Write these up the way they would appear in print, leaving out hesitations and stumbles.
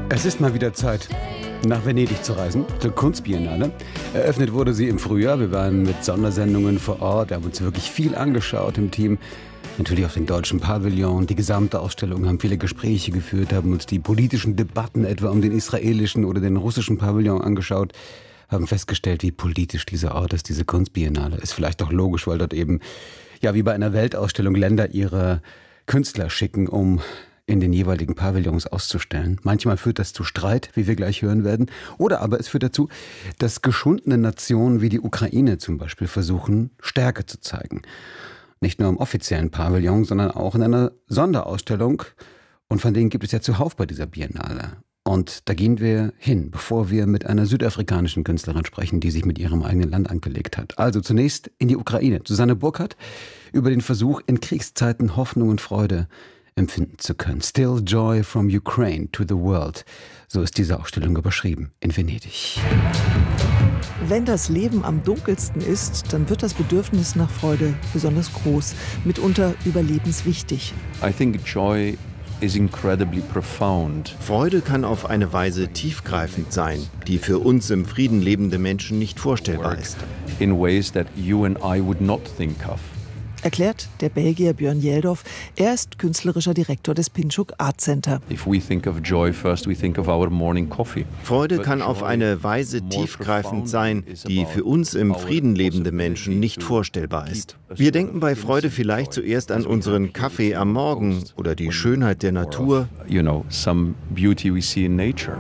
Es ist mal wieder Zeit, nach Venedig zu reisen, zur Kunstbiennale. Eröffnet wurde sie im Frühjahr. Wir waren mit Sondersendungen vor Ort, wir haben uns wirklich viel angeschaut im Team. Natürlich auch den deutschen Pavillon, die gesamte Ausstellung, haben viele Gespräche geführt, haben uns die politischen Debatten etwa um den israelischen oder den russischen Pavillon angeschaut, haben festgestellt, wie politisch dieser Ort ist, diese Kunstbiennale. Ist vielleicht auch logisch, weil dort eben, ja, wie bei einer Weltausstellung Länder ihre Künstler schicken, um in den jeweiligen Pavillons auszustellen. Manchmal führt das zu Streit, wie wir gleich hören werden. Oder aber es führt dazu, dass geschundene Nationen wie die Ukraine zum Beispiel versuchen, Stärke zu zeigen. Nicht nur im offiziellen Pavillon, sondern auch in einer Sonderausstellung. Und von denen gibt es ja zuhauf bei dieser Biennale. Und da gehen wir hin, bevor wir mit einer südafrikanischen Künstlerin sprechen, die sich mit ihrem eigenen Land angelegt hat. Also zunächst in die Ukraine. Susanne Burkhardt über den Versuch, in Kriegszeiten Hoffnung und Freude empfinden zu können. Still Joy from Ukraine to the World. So ist diese Ausstellung überschrieben in Venedig. Wenn das Leben am dunkelsten ist, dann wird das Bedürfnis nach Freude besonders groß, mitunter überlebenswichtig. I think joy is incredibly profound. Freude kann auf eine Weise tiefgreifend sein, die für uns im Frieden lebende Menschen nicht vorstellbar ist. In ways that you and I would not think of. Erklärt der Belgier Björn Jeldorf. Er ist künstlerischer Direktor des Pinchuk Art Center. If we think of joy first, we think of our morning coffee. Freude kann auf eine Weise tiefgreifend sein, die für uns im Frieden lebende Menschen nicht vorstellbar ist. Wir denken bei Freude vielleicht zuerst an unseren Kaffee am Morgen oder die Schönheit der Natur. You know, some beauty we see in nature.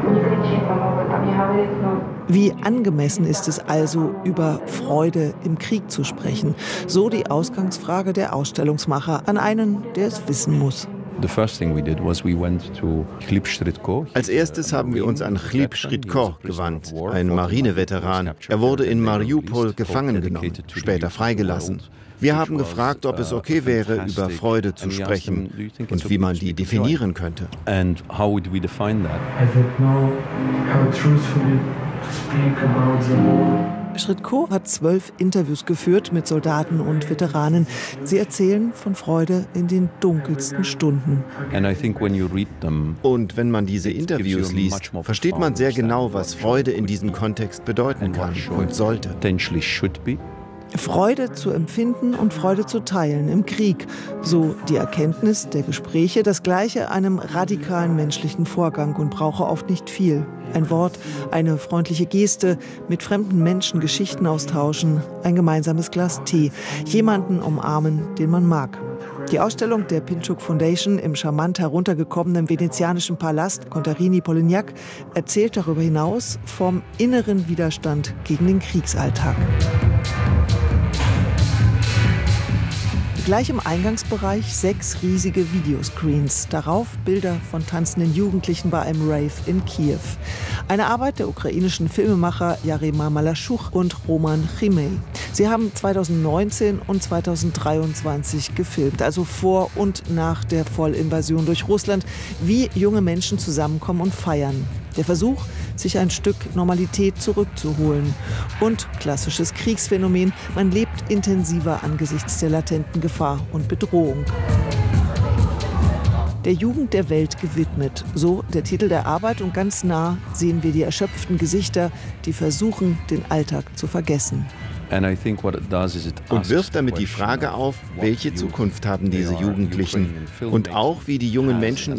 Wie angemessen ist es also, über Freude im Krieg zu sprechen? So die Ausgangsfrage der Ausstellungsmacher an einen, der es wissen muss. Als erstes haben wir uns an Chleb Schridko gewandt, ein Marineveteran. Er wurde in Mariupol gefangen genommen, später freigelassen. Wir haben gefragt, ob es okay wäre, über Freude zu sprechen und wie man die definieren könnte. And how would we define that? I don't know how truthfully to speak about the war. Schridko hat 12 Interviews geführt mit Soldaten und Veteranen. Sie erzählen von Freude in den dunkelsten Stunden. Und wenn man diese Interviews liest, versteht man sehr genau, was Freude in diesem Kontext bedeuten kann und sollte. Freude zu empfinden und Freude zu teilen im Krieg. So die Erkenntnis der Gespräche, das gleiche einem radikalen menschlichen Vorgang und brauche oft nicht viel. Ein Wort, eine freundliche Geste, mit fremden Menschen Geschichten austauschen, ein gemeinsames Glas Tee, jemanden umarmen, den man mag. Die Ausstellung der Pinchuk Foundation im charmant heruntergekommenen venezianischen Palast Contarini-Polignac erzählt darüber hinaus vom inneren Widerstand gegen den Kriegsalltag. Gleich im Eingangsbereich 6 riesige Videoscreens. Darauf Bilder von tanzenden Jugendlichen bei einem Rave in Kiew. Eine Arbeit der ukrainischen Filmemacher Jarema Malaschuch und Roman Chimay. Sie haben 2019 und 2023 gefilmt, also vor und nach der Vollinvasion durch Russland, wie junge Menschen zusammenkommen und feiern. Der Versuch, sich ein Stück Normalität zurückzuholen. Und klassisches Kriegsphänomen, man lebt intensiver angesichts der latenten Gefahr und Bedrohung. Der Jugend der Welt gewidmet, so der Titel der Arbeit, und ganz nah sehen wir die erschöpften Gesichter, die versuchen, den Alltag zu vergessen. Und wirft damit die Frage auf, welche Zukunft haben diese Jugendlichen und auch wie die jungen Menschen